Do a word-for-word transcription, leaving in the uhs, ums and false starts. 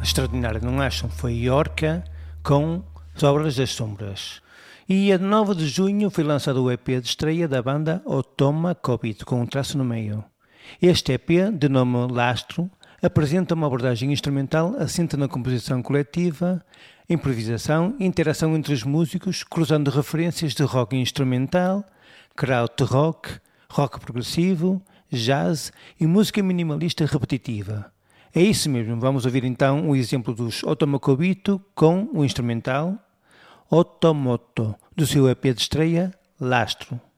extraordinária, não acham? Foi Iorca com as Obras das Sombras. E a nove de junho foi lançado o E P de estreia da banda Otoma Covid, com um traço no meio. Este E P, de nome Lastro, apresenta uma abordagem instrumental assente na composição coletiva, improvisação e interação entre os músicos, cruzando referências de rock instrumental, krautrock, rock progressivo, jazz e música minimalista repetitiva. É isso mesmo, vamos ouvir então o exemplo dos Otoma Covid com o instrumental Otomoto, do seu E P de estreia Lastro.